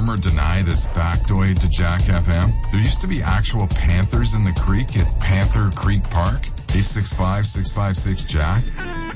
confirm or deny this factoid to Jack FM? There used to be actual panthers in the creek at Panther Creek Park. 865-656-JACK.